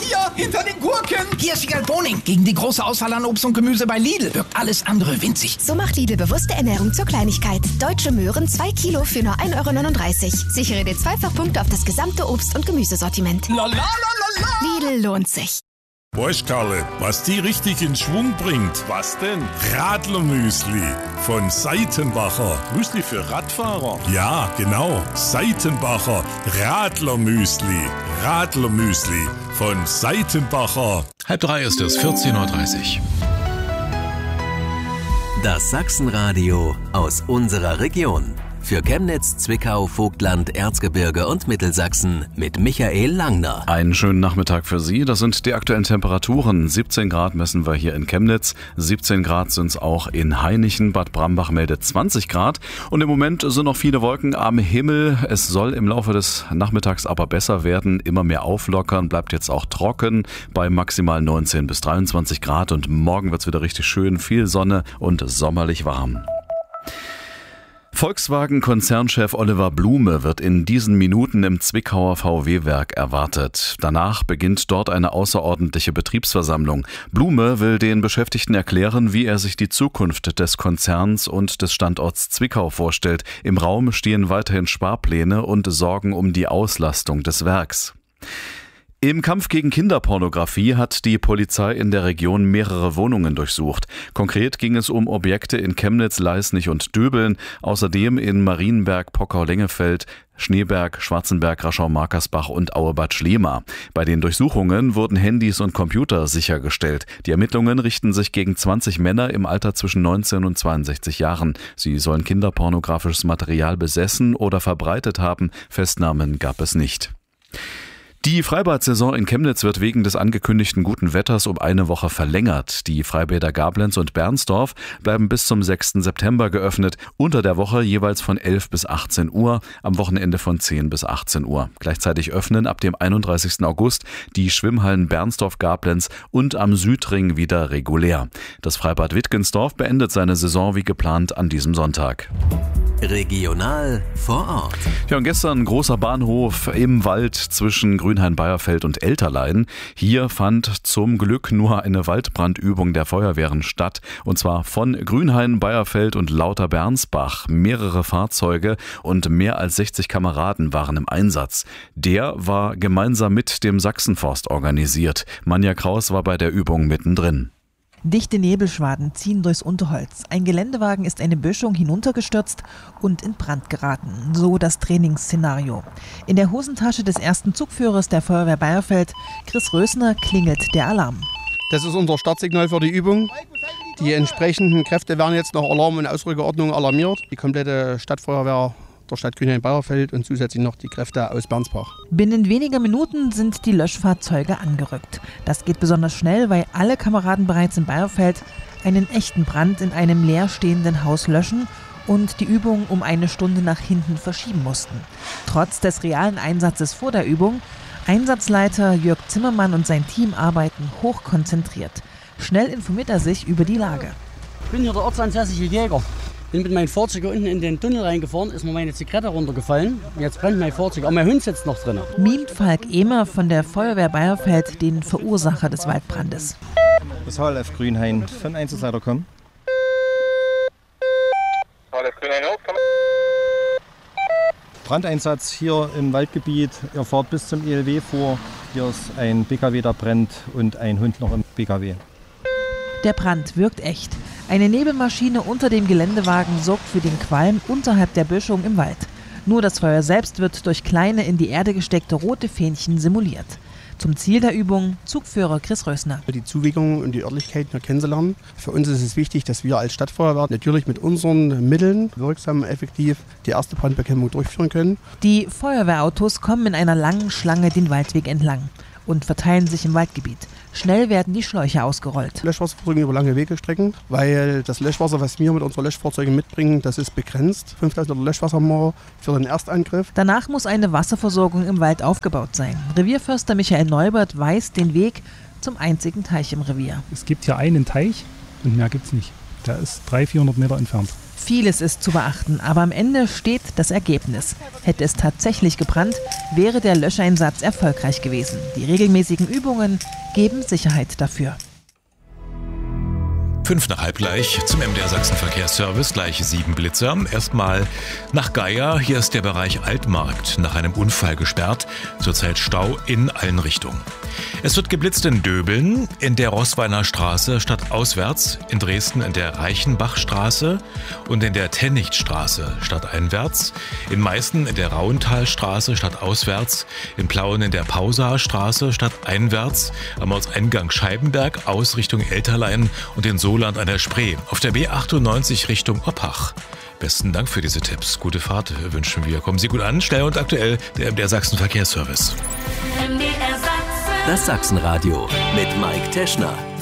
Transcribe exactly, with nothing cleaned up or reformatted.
hier, hinter den Gurken. Hier ist Wiegald Boning. Gegen die große Auswahl an Obst und Gemüse bei Lidl wirkt alles andere winzig. So macht Lidl bewusste Ernährung zur Kleinigkeit. Deutsche Möhren zwei Kilo für nur ein Euro neununddreißig. Sichere dir Zweifachpunkte auf das gesamte Obst- und Gemüsesortiment. La la la la la. Lidl lohnt sich. Weißt Karle, was die richtig in Schwung bringt? Was denn? Radlermüsli von Seitenbacher. Müsli für Radfahrer? Ja, genau. Seitenbacher Radlermüsli. Radlermüsli von Seitenbacher. Halb drei ist es, vierzehn Uhr dreißig. Das Sachsenradio aus unserer Region. Für Chemnitz, Zwickau, Vogtland, Erzgebirge und Mittelsachsen mit Michael Langner. Einen schönen Nachmittag für Sie. Das sind die aktuellen Temperaturen. siebzehn Grad messen wir hier in Chemnitz. siebzehn Grad sind es auch in Hainichen. Bad Brambach meldet zwanzig Grad. Und im Moment sind noch viele Wolken am Himmel. Es soll im Laufe des Nachmittags aber besser werden. Immer mehr auflockern. Bleibt jetzt auch trocken bei maximal neunzehn bis dreiundzwanzig Grad. Und morgen wird es wieder richtig schön. Viel Sonne und sommerlich warm. Volkswagen-Konzernchef Oliver Blume wird in diesen Minuten im Zwickauer V W-Werk erwartet. Danach beginnt dort eine außerordentliche Betriebsversammlung. Blume will den Beschäftigten erklären, wie er sich die Zukunft des Konzerns und des Standorts Zwickau vorstellt. Im Raum stehen weiterhin Sparpläne und Sorgen um die Auslastung des Werks. Im Kampf gegen Kinderpornografie hat die Polizei in der Region mehrere Wohnungen durchsucht. Konkret ging es um Objekte in Chemnitz, Leisnig und Döbeln, außerdem in Marienberg, Pockau-Lengefeld, Schneeberg, Schwarzenberg, Raschau-Markersbach und Auebad Schlema. Bei den Durchsuchungen wurden Handys und Computer sichergestellt. Die Ermittlungen richten sich gegen zwanzig Männer im Alter zwischen neunzehn und zweiundsechzig Jahren. Sie sollen kinderpornografisches Material besessen oder verbreitet haben. Festnahmen gab es nicht. Die Freibad-Saison in Chemnitz wird wegen des angekündigten guten Wetters um eine Woche verlängert. Die Freibäder Gablenz und Bernsdorf bleiben bis zum sechsten September geöffnet, unter der Woche jeweils von elf bis achtzehn Uhr, am Wochenende von zehn bis achtzehn Uhr. Gleichzeitig öffnen ab dem einunddreißigsten August die Schwimmhallen Bernsdorf-Gablenz und am Südring wieder regulär. Das Freibad Wittgensdorf beendet seine Saison wie geplant an diesem Sonntag. Regional vor Ort. Ja, und gestern großer Bahnhof im Wald zwischen Grünhain-Beierfeld und Elterlein. Hier fand zum Glück nur eine Waldbrandübung der Feuerwehren statt. Und zwar von Grünhain-Beierfeld und Lauter-Bernsbach. Mehrere Fahrzeuge und mehr als sechzig Kameraden waren im Einsatz. Der war gemeinsam mit dem Sachsenforst organisiert. Manja Kraus war bei der Übung mittendrin. Dichte Nebelschwaden ziehen durchs Unterholz. Ein Geländewagen ist eine Böschung hinuntergestürzt und in Brand geraten. So das Trainingsszenario. In der Hosentasche des ersten Zugführers der Feuerwehr Beierfeld, Chris Rösner, klingelt der Alarm. Das ist unser Startsignal für die Übung. Die entsprechenden Kräfte werden jetzt nach Alarm- und Ausrückeordnung alarmiert. Die komplette Stadtfeuerwehr der Stadt Grünhain-Beierfeld und zusätzlich noch die Kräfte aus Bernsbach. Binnen weniger Minuten sind die Löschfahrzeuge angerückt. Das geht besonders schnell, weil alle Kameraden bereits in Beierfeld einen echten Brand in einem leerstehenden Haus löschen und die Übung um eine Stunde nach hinten verschieben mussten. Trotz des realen Einsatzes vor der Übung, Einsatzleiter Jörg Zimmermann und sein Team arbeiten hochkonzentriert. Schnell informiert er sich über die Lage. Ich bin hier der ortsansässige Jäger. Bin mit meinem Fahrzeug unten in den Tunnel reingefahren, ist mir meine Zigarette runtergefallen. Jetzt brennt mein Fahrzeug, aber mein Hund sitzt noch drin. Mimt Falk Ehmer von der Feuerwehr Beierfeld, den Verursacher des Waldbrandes. Das H L F Grünhain von Einsatzleiter kommen. H L F Grünhain auf, komm. Brandeinsatz hier im Waldgebiet. Ihr fahrt bis zum E L W vor. Hier ist ein B K W, der brennt und ein Hund noch im B K W. Der Brand wirkt echt. Eine Nebelmaschine unter dem Geländewagen sorgt für den Qualm unterhalb der Böschung im Wald. Nur das Feuer selbst wird durch kleine in die Erde gesteckte rote Fähnchen simuliert. Zum Ziel der Übung Zugführer Chris Rösner. Die Zuwägungen und die Örtlichkeiten kennenzulernen. Für uns ist es wichtig, dass wir als Stadtfeuerwehr natürlich mit unseren Mitteln wirksam effektiv die erste Brandbekämpfung durchführen können. Die Feuerwehrautos kommen in einer langen Schlange den Waldweg entlang und verteilen sich im Waldgebiet. Schnell werden die Schläuche ausgerollt. Löschwasserversorgung über lange Wegestrecken, weil das Löschwasser, was wir mit unseren Löschfahrzeugen mitbringen, das ist begrenzt. fünftausend Liter Löschwasser haben wir für den Erstangriff. Danach muss eine Wasserversorgung im Wald aufgebaut sein. Revierförster Michael Neubert weist den Weg zum einzigen Teich im Revier. Es gibt hier einen Teich und mehr gibt es nicht. Der ist dreihundert, vierhundert Meter entfernt. Vieles ist zu beachten, aber am Ende steht das Ergebnis. Hätte es tatsächlich gebrannt, wäre der Löscheinsatz erfolgreich gewesen. Die regelmäßigen Übungen geben Sicherheit dafür. Fünf nach halb gleich zum M D R Sachsen Verkehrsservice, gleich sieben Blitzer. Erstmal nach Geier, hier ist der Bereich Altmarkt nach einem Unfall gesperrt. Zurzeit Stau in allen Richtungen. Es wird geblitzt in Döbeln, in der Roßweiner Straße stadtauswärts, in Dresden in der Reichenbachstraße und in der Tennichtstraße stadteinwärts, in Meißen in der Rauenthalstraße stadtauswärts, in Plauen in der Pausastraße stadteinwärts, am Ortseingang Scheibenberg aus Richtung Elterlein und in Soland an der Spree, auf der B achtundneunzig Richtung Oppach. Besten Dank für diese Tipps. Gute Fahrt wünschen wir. Kommen Sie gut an, schnell und aktuell, der M D R Sachsen Verkehrsservice. Das Sachsenradio mit Mike Teschner.